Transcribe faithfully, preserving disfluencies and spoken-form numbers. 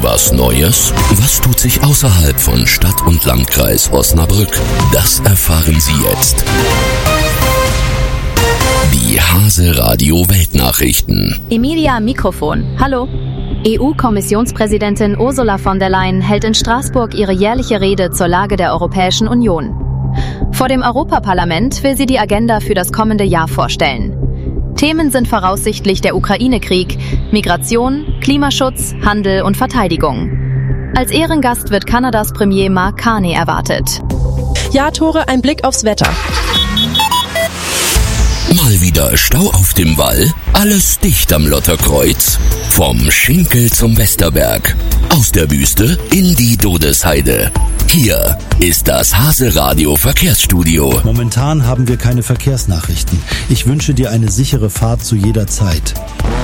Was Neues? Was tut sich außerhalb von Stadt und Landkreis Osnabrück? Das erfahren Sie jetzt. Die Hase-Radio Weltnachrichten. Emilia am Mikrofon. Hallo. E U-Kommissionspräsidentin Ursula von der Leyen hält in Straßburg ihre jährliche Rede zur Lage der Europäischen Union. Vor dem Europaparlament will sie die Agenda für das kommende Jahr vorstellen. Themen sind voraussichtlich der Ukraine-Krieg, Migration, Klimaschutz, Handel und Verteidigung. Als Ehrengast wird Kanadas Premier Mark Carney erwartet. Ja, Tore, ein Blick aufs Wetter. Mal wieder Stau auf dem Wall, alles dicht am Lotterkreuz. Vom Schinkel zum Westerberg, aus der Wüste in die Dodesheide. Hier ist das Hase-Radio Verkehrsstudio. Momentan haben wir keine Verkehrsnachrichten. Ich wünsche dir eine sichere Fahrt zu jeder Zeit.